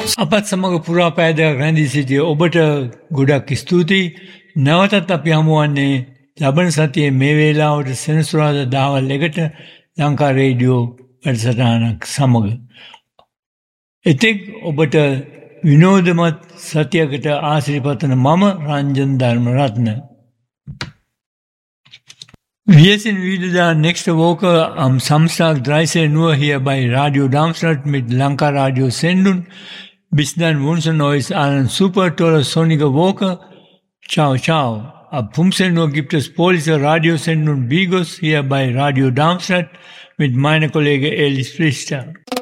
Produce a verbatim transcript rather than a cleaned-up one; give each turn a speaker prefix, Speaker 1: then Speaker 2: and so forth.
Speaker 1: අපත් සමග පුරා පෑදයක් රැඳී සිටිය ඔබට ගොඩක් ස්තුතියි. නැවතත් අපි හමුවන්නේ ලබන සතියේ මේ වේලාවට සෙනසුරාදා දහවල් එකට ලංකා රේඩියෝ වැඩසටහනක් සමග. එතෙක් ඔබට විනෝදමත් සතියකට ආශිර්වාද මම රංජන් Dharmaratne. Wir sind wieder da, nächste Woche am Samstag dreizehn Uhr hier bei Radio Darmstadt mit Lanka Radio Sendung. Bis dann wünschen euch einen super tolle sonnige Woche. Ciao, ciao. Ab fünfzehn Uhr gibt es Police Radiosendung Bigos hier bei Radio Darmstadt mit meiner Kollegin Elis Pflichter.